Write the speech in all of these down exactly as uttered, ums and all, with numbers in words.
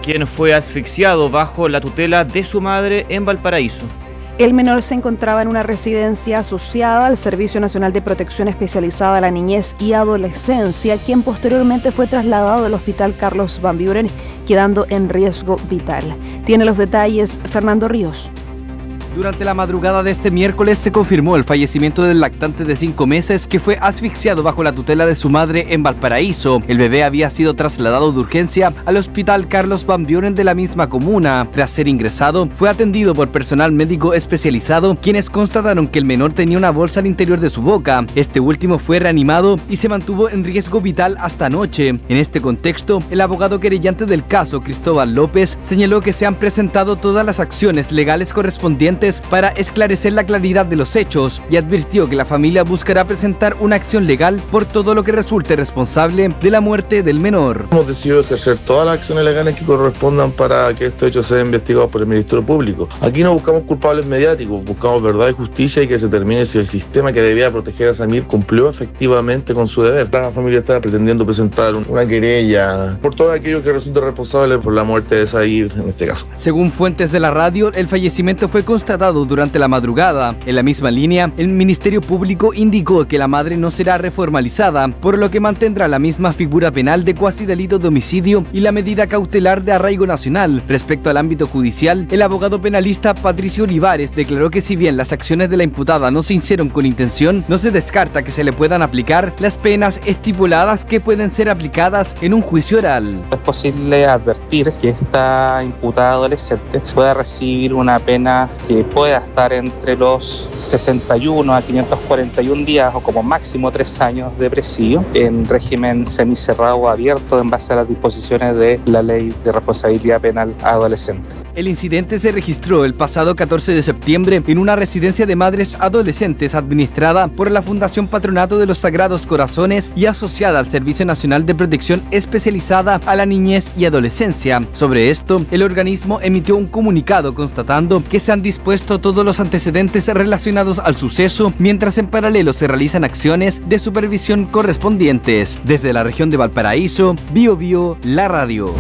quien fue asfixiado bajo la tutela de su madre en Valparaíso. El menor se encontraba en una residencia asociada al Servicio Nacional de Protección Especializada a la Niñez y Adolescencia, quien posteriormente fue trasladado al Hospital Carlos Van Buren, quedando en riesgo vital. Tiene los detalles Fernando Ríos. Durante la madrugada de este miércoles se confirmó el fallecimiento del lactante de cinco meses que fue asfixiado bajo la tutela de su madre en Valparaíso. El bebé había sido trasladado de urgencia al Hospital Carlos Van Buren de la misma comuna. Tras ser ingresado, fue atendido por personal médico especializado, quienes constataron que el menor tenía una bolsa al interior de su boca. Este último fue reanimado y se mantuvo en riesgo vital hasta anoche. En este contexto, el abogado querellante del caso, Cristóbal López, señaló que se han presentado todas las acciones legales correspondientes para esclarecer la claridad de los hechos y advirtió que la familia buscará presentar una acción legal por todo lo que resulte responsable de la muerte del menor. Hemos decidido ejercer todas las acciones legales que correspondan para que estos hechos sean investigados por el Ministerio Público. Aquí no buscamos culpables mediáticos, buscamos verdad y justicia y que se determine si el sistema que debía proteger a Samir cumplió efectivamente con su deber. La familia está pretendiendo presentar una querella por todo aquello que resulte responsable por la muerte de Samir en este caso. Según fuentes de la radio, el fallecimiento fue constatado durante la madrugada. En la misma línea, el Ministerio Público indicó que la madre no será reformalizada, por lo que mantendrá la misma figura penal de cuasi delito de homicidio y la medida cautelar de arraigo nacional. Respecto al ámbito judicial, el abogado penalista Patricio Olivares declaró que si bien las acciones de la imputada no se hicieron con intención, no se descarta que se le puedan aplicar las penas estipuladas que pueden ser aplicadas en un juicio oral. Es posible advertir que esta imputada adolescente pueda recibir una pena que pueda estar entre los sesenta y uno a quinientos cuarenta y un días o como máximo tres años de presidio en régimen semicerrado o abierto en base a las disposiciones de la Ley de Responsabilidad Penal Adolescente. El incidente se registró el pasado catorce de septiembre en una residencia de madres adolescentes administrada por la Fundación Patronato de los Sagrados Corazones y asociada al Servicio Nacional de Protección Especializada a la Niñez y Adolescencia. Sobre esto, el organismo emitió un comunicado constatando que se han dispuesto todos los antecedentes relacionados al suceso, mientras en paralelo se realizan acciones de supervisión correspondientes. Desde la región de Valparaíso, Bio Bio, la radio.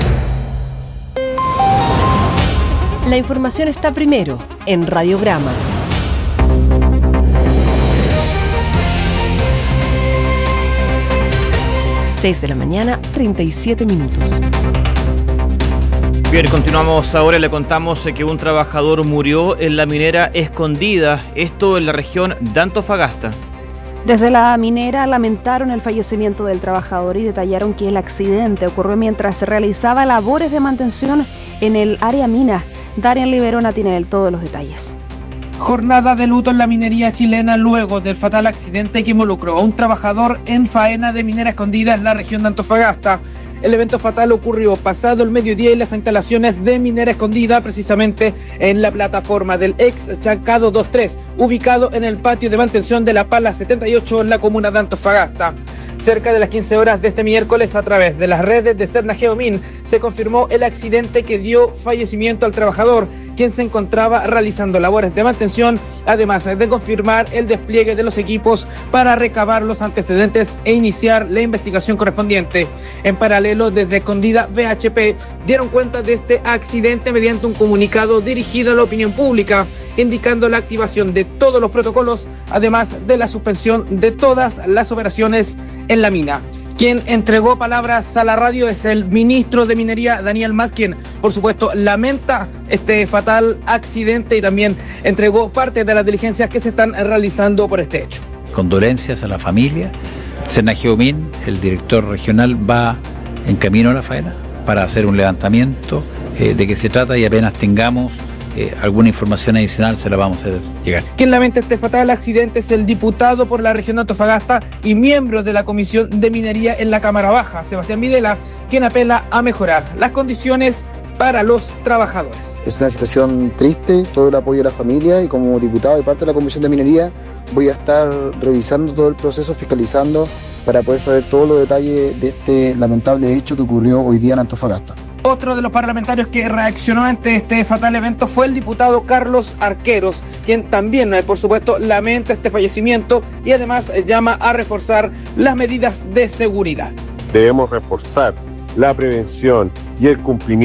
La información está primero en Radiograma. seis de la mañana, treinta y siete minutos. Bien, continuamos ahora y le contamos que un trabajador murió en la minera Escondida, esto en la región de Antofagasta. Desde la minera lamentaron el fallecimiento del trabajador y detallaron que el accidente ocurrió mientras se realizaba labores de mantención en el área mina. Darian Liberona tiene todos los detalles. Jornada de luto en la minería chilena luego del fatal accidente que involucró a un trabajador en faena de minera Escondida en la región de Antofagasta. El evento fatal ocurrió pasado el mediodía en las instalaciones de Minera Escondida, precisamente en la plataforma del ex Chancado dos tres, ubicado en el patio de mantención de la Pala setenta y ocho en la comuna de Antofagasta. Cerca de las quince horas de este miércoles, a través de las redes de Cernageomin, se confirmó el accidente que dio fallecimiento al trabajador, quien se encontraba realizando labores de mantención, además de confirmar el despliegue de los equipos para recabar los antecedentes e iniciar la investigación correspondiente. En paralelo, desde Escondida V H P dieron cuenta de este accidente mediante un comunicado dirigido a la opinión pública, indicando la activación de todos los protocolos, además de la suspensión de todas las operaciones en la mina. Quien entregó palabras a la radio es el ministro de Minería, Daniel Mas, quien, por supuesto, lamenta este fatal accidente y también entregó parte de las diligencias que se están realizando por este hecho. Condolencias a la familia. Cernageomin, el director regional, va en camino a la faena para hacer un levantamiento eh, de qué se trata y apenas tengamos Eh, alguna información adicional se la vamos a hacer llegar. Quien lamenta este fatal accidente es el diputado por la región de Antofagasta y miembro de la Comisión de Minería en la Cámara Baja, Sebastián Videla, quien apela a mejorar las condiciones para los trabajadores. Es una situación triste, todo el apoyo de la familia, y como diputado y parte de la Comisión de Minería voy a estar revisando todo el proceso, fiscalizando para poder saber todos los detalles de este lamentable hecho que ocurrió hoy día en Antofagasta. Otro de los parlamentarios que reaccionó ante este fatal evento fue el diputado Carlos Arqueros, quien también, por supuesto, lamenta este fallecimiento y además llama a reforzar las medidas de seguridad. Debemos reforzar la prevención y el cumplimiento